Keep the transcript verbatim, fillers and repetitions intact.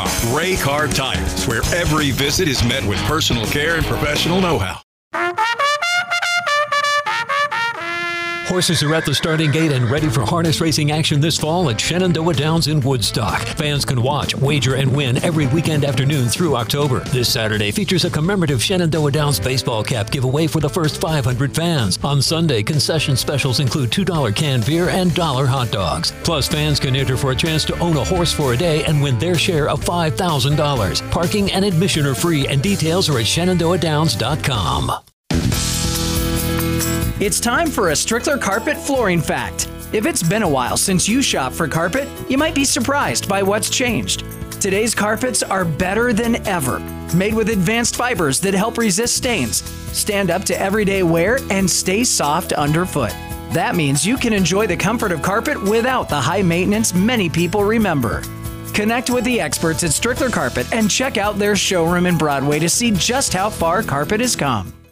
com. Ray Car Tires, where every visit is met with personal care and professional know-how. Horses are at the starting gate and ready for harness racing action this fall at Shenandoah Downs in Woodstock. Fans can watch, wager, and win every weekend afternoon through October. This Saturday features a commemorative Shenandoah Downs baseball cap giveaway for the first five hundred fans. On Sunday, concession specials include two dollar canned beer and one dollar hot dogs. Plus, fans can enter for a chance to own a horse for a day and win their share of five thousand dollars. Parking and admission are free, and details are at Shenandoah Downs dot com. It's time for a Strickler Carpet Flooring Fact. If it's been a while since you shopped for carpet, you might be surprised by what's changed. Today's carpets are better than ever, made with advanced fibers that help resist stains, stand up to everyday wear, and stay soft underfoot. That means you can enjoy the comfort of carpet without the high maintenance many people remember. Connect with the experts at Strickler Carpet and check out their showroom in Broadway to see just how far carpet has come.